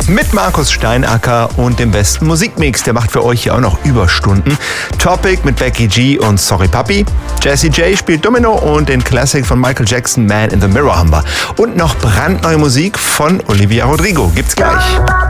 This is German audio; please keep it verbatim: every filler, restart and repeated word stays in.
mit Markus Steinacker und dem besten Musikmix. Der macht für euch hier auch noch Überstunden. Topic mit Becky G und Sorry Papi. Jessie J spielt Domino und den Classic von Michael Jackson, Man in the Mirror haben wir. Und noch brandneue Musik von Olivia Rodrigo. Gibt's gleich.